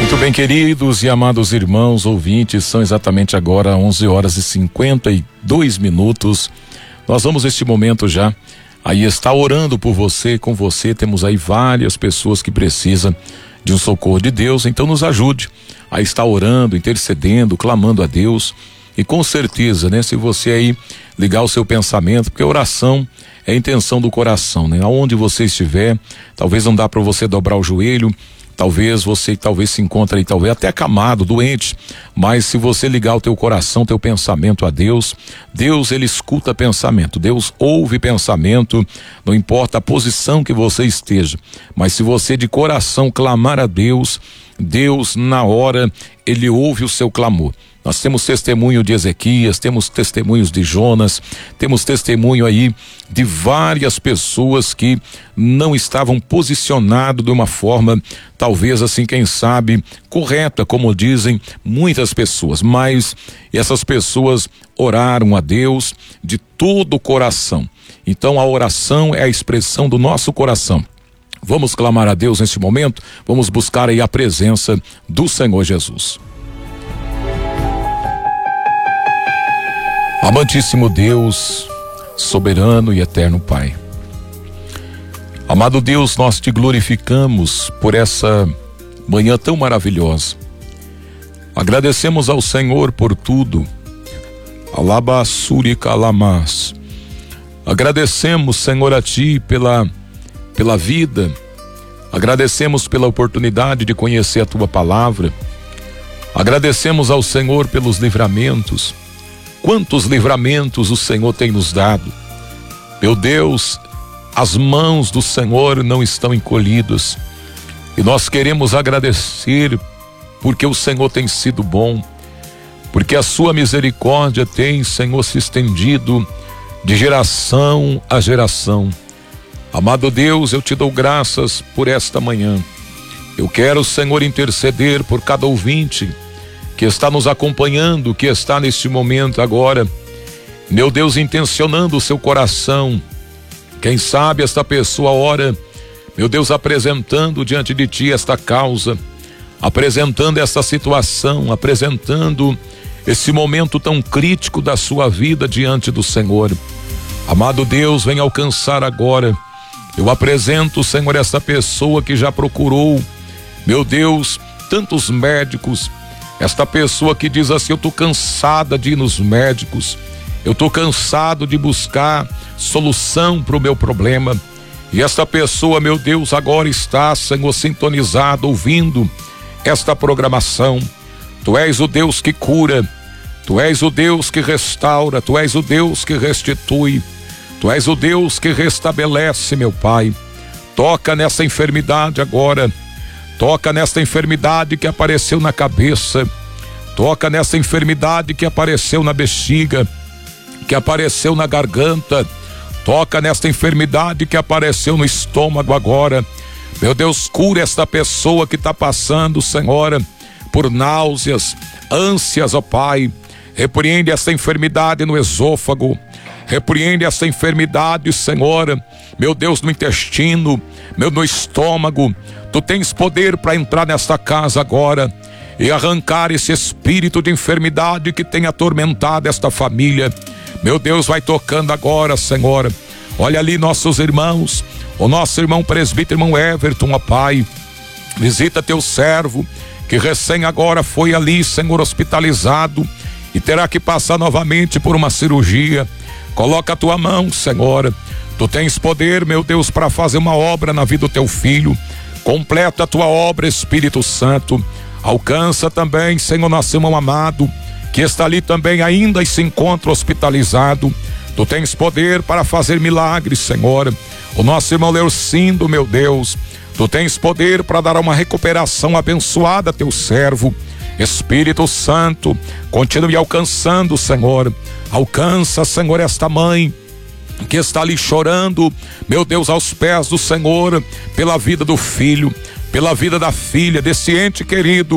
Muito bem, queridos e amados irmãos, ouvintes, são exatamente agora 11 horas e 52 minutos. Nós vamos neste momento já aí estar orando por você, com você. Temos aí várias pessoas que precisam de um socorro de Deus, então nos ajude a estar orando, intercedendo, clamando a Deus. E com certeza, né, se você aí ligar o seu pensamento, porque a oração é a intenção do coração, né? Aonde você estiver, talvez não dá para você dobrar o joelho, talvez você se encontre aí, talvez até acamado, doente, mas se você ligar o teu coração, teu pensamento a Deus, Deus ele escuta pensamento, Deus ouve pensamento, não importa a posição que você esteja, mas se você de coração clamar a Deus, Deus na hora ele ouve o seu clamor. Nós temos testemunho de Ezequias, temos testemunhos de Jonas, temos testemunho aí de várias pessoas que não estavam posicionados de uma forma, talvez assim, quem sabe, correta, como dizem muitas pessoas, mas essas pessoas oraram a Deus de todo o coração. Então a oração é a expressão do nosso coração. Vamos clamar a Deus neste momento, vamos buscar aí a presença do Senhor Jesus. Amantíssimo Deus, soberano e eterno Pai. Amado Deus, nós te glorificamos por essa manhã tão maravilhosa. Agradecemos ao Senhor por tudo. Alabassuri calamas. Agradecemos, Senhor, a Ti pela vida. Agradecemos pela oportunidade de conhecer a Tua palavra. Agradecemos ao Senhor pelos livramentos. Quantos livramentos o Senhor tem nos dado. Meu Deus, as mãos do Senhor não estão encolhidas. E nós queremos agradecer porque o Senhor tem sido bom. Porque a sua misericórdia tem, Senhor, se estendido de geração a geração. Amado Deus, eu te dou graças por esta manhã. Eu quero, Senhor, interceder por cada ouvinte que está nos acompanhando, que está neste momento agora, meu Deus, intencionando o seu coração. Quem sabe esta pessoa ora, meu Deus, apresentando diante de Ti esta causa, apresentando esta situação, apresentando esse momento tão crítico da sua vida diante do Senhor. Amado Deus, vem alcançar agora. Eu apresento, Senhor, esta pessoa que já procurou, meu Deus, tantos médicos. Esta pessoa que diz assim: eu estou cansada de ir nos médicos, eu estou cansado de buscar solução para o meu problema. E esta pessoa, meu Deus, agora está, Senhor, sintonizada, ouvindo esta programação. Tu és o Deus que cura, Tu és o Deus que restaura, Tu és o Deus que restitui, Tu és o Deus que restabelece, meu Pai. Toca nessa enfermidade agora. Toca nesta enfermidade que apareceu na cabeça. Toca nessa enfermidade que apareceu na bexiga, que apareceu na garganta. Toca nesta enfermidade que apareceu no estômago agora. Meu Deus, cura esta pessoa que está passando, Senhor, por náuseas, ânsias, ó Pai. Repreende essa enfermidade no esôfago. Repreende essa enfermidade, Senhor, meu Deus, no intestino, no estômago. Tu tens poder para entrar nesta casa agora e arrancar esse espírito de enfermidade que tem atormentado esta família. Meu Deus, vai tocando agora, Senhor. Olha ali nossos irmãos, o nosso irmão presbítero, irmão Everton, ó Pai. Visita teu servo, que recém agora foi ali, Senhor, hospitalizado e terá que passar novamente por uma cirurgia. Coloca a tua mão, Senhor. Tu tens poder, meu Deus, para fazer uma obra na vida do teu filho. Completa a tua obra, Espírito Santo. Alcança também, Senhor, nosso irmão amado, que está ali também ainda e se encontra hospitalizado. Tu tens poder para fazer milagres, Senhor. O nosso irmão Leurcindo, meu Deus, Tu tens poder para dar uma recuperação abençoada a teu servo. Espírito Santo, continue alcançando, Senhor. Alcança, Senhor, esta mãe que está ali chorando, meu Deus, aos pés do Senhor, pela vida do filho, pela vida da filha, desse ente querido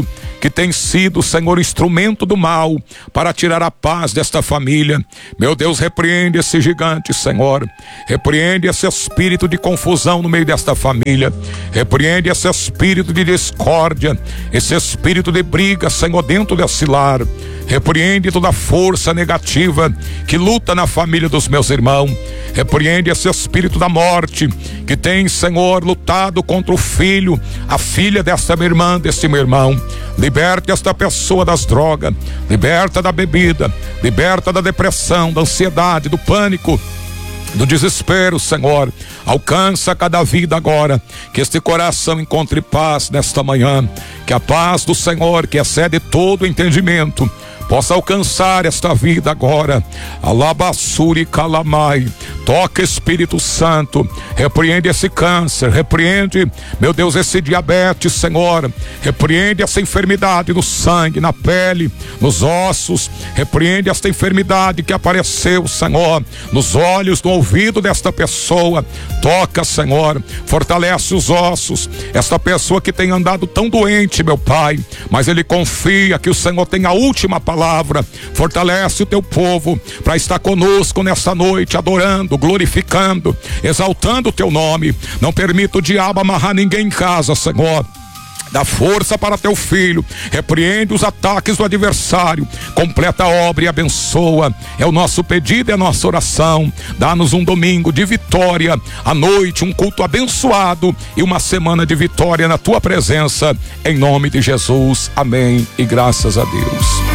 que tem sido, Senhor, instrumento do mal para tirar a paz desta família. Meu Deus, repreende esse gigante, Senhor. Repreende esse espírito de confusão no meio desta família. Repreende esse espírito de discórdia, esse espírito de briga, Senhor, dentro desse lar. Repreende toda força negativa que luta na família dos meus irmãos. Repreende esse espírito da morte que tem, Senhor, lutado contra o filho, a filha desta minha irmã, desse meu irmão. Liberte esta pessoa das drogas, liberta da bebida, liberta da depressão, da ansiedade, do pânico, do desespero, Senhor. Alcança cada vida agora, que este coração encontre paz nesta manhã, que a paz do Senhor, que excede todo entendimento, possa alcançar esta vida agora. Alabassuri calamai. Toca, Espírito Santo, repreende esse câncer, repreende, meu Deus, esse diabetes, Senhor. Repreende essa enfermidade no sangue, na pele, nos ossos. Repreende esta enfermidade que apareceu, Senhor, nos olhos, no ouvido desta pessoa. Toca, Senhor, fortalece os ossos. Esta pessoa que tem andado tão doente, meu Pai, mas ele confia que o Senhor tem a última palavra. Fortalece o teu povo para estar conosco nesta noite, adorando, glorificando, exaltando o teu nome. Não permita o diabo amarrar ninguém em casa, Senhor. Dá força para teu filho, repreende os ataques do adversário, completa a obra e abençoa. É o nosso pedido, é a nossa oração. Dá-nos um domingo de vitória, à noite um culto abençoado e uma semana de vitória na tua presença, em nome de Jesus, amém e graças a Deus.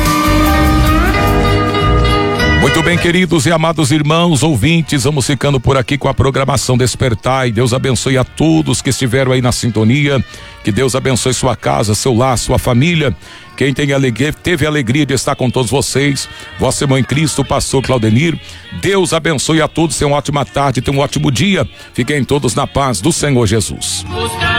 Muito bem, queridos e amados irmãos, ouvintes, vamos ficando por aqui com a programação Despertai. Deus abençoe a todos que estiveram aí na sintonia, que Deus abençoe sua casa, seu lar, sua família. Quem tem teve a alegria de estar com todos vocês, vosso irmão em Cristo, o pastor Claudenir. Deus abençoe a todos, tenham uma ótima tarde, tenham um ótimo dia. Fiquem todos na paz do Senhor Jesus.